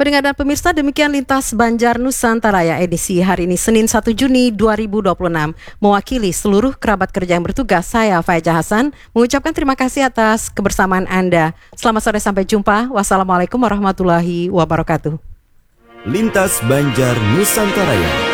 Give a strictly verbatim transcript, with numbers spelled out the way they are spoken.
Pendengar dan pemirsa, demikian Lintas Banjar Nusantara ya edisi hari ini Senin satu Juni dua ribu dua puluh enam. Mewakili seluruh kerabat kerja yang bertugas, saya Faiza Hasan mengucapkan terima kasih atas kebersamaan Anda. Selamat sore, sampai jumpa. Wassalamualaikum warahmatullahi wabarakatuh. Lintas Banjar Nusantara.